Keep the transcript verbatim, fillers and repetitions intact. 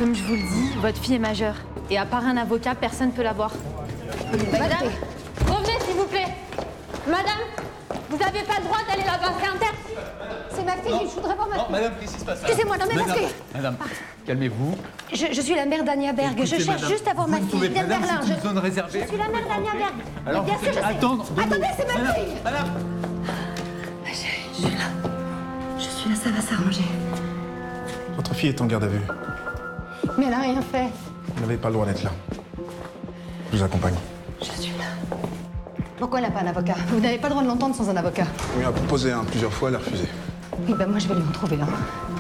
Comme je vous le dis, votre fille est majeure. Et à part un avocat, personne ne peut la voir. Madame, revenez s'il vous plaît. Madame, vous n'avez pas le droit d'aller là-bas, c'est interdit. C'est ma fille, Non. je voudrais voir ma Non, fille. madame, qu'est-ce qui se passe? Excusez-moi, non mais parce Madame, que... madame, calmez-vous. Je, je suis la mère d'Ania Berg, Écoutez, je cherche madame, juste à voir vous ma ne fille, pouvez- Idem madame, Berlin. c'est une Je... zone réservée. je suis la mère d'Ania Berg. Alors, Mais bien vous sûr, je devez sais. attendre de Attendez, nous. c'est ma Madame, fille. Madame. Ma chérie, je suis là. Je suis là, ça va s'arranger. Votre fille est en garde à vue. Mais elle a rien fait. Vous n'avez pas le droit d'être là. Je vous accompagne. Je suis là. Pourquoi elle n'a pas un avocat? Vous n'avez pas le droit de l'entendre sans un avocat. On lui a proposé un plusieurs fois, elle a refusé. Oui, ben moi je vais lui en trouver un.